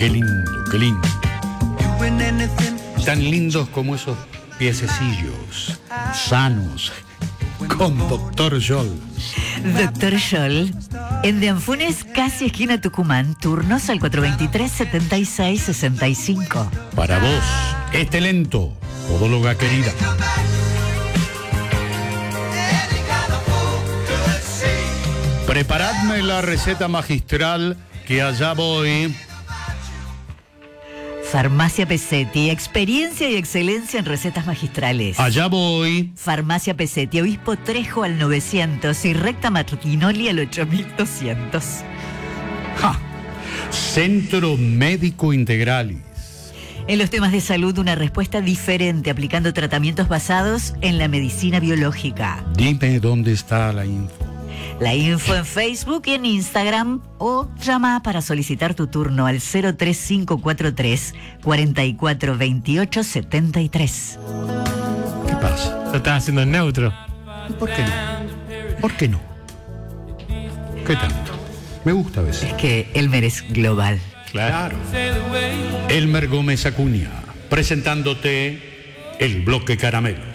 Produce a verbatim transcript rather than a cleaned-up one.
Qué lindo, qué lindo. Tan lindos como esos piececillos, sanos, con Doctor Scholl. Doctor Scholl, en De Anfunes, casi esquina Tucumán, turnos al cuatro veintitrés, setenta y seis, sesenta y cinco. Para vos, este lento, podóloga querida. Preparadme la receta magistral, que allá voy. Farmacia Pesetti, experiencia y excelencia en recetas magistrales. Allá voy. Farmacia Pesetti, Obispo Trejo al novecientos y Recta Martinoli al ocho mil doscientos. ¡Ja! Centro Médico Integralis. En los temas de salud, una respuesta diferente, aplicando tratamientos basados en la medicina biológica. Dime dónde está la info. La info en Facebook y en Instagram, o llama para solicitar tu turno al cero tres cinco cuatro tres, cuatro cuatro dos ocho siete tres. ¿Qué pasa? Lo estás haciendo en neutro. ¿Por qué no? ¿Por qué no? ¿Qué tanto? Me gusta a veces. Es que Elmer es global. Claro. Elmer Gómez Acuña, presentándote el bloque caramelo.